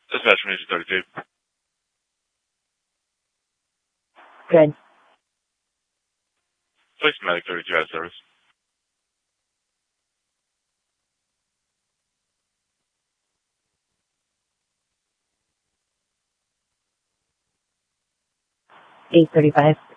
Dispatch from Agent 32. Good. Place Medic 32 out of service. $835.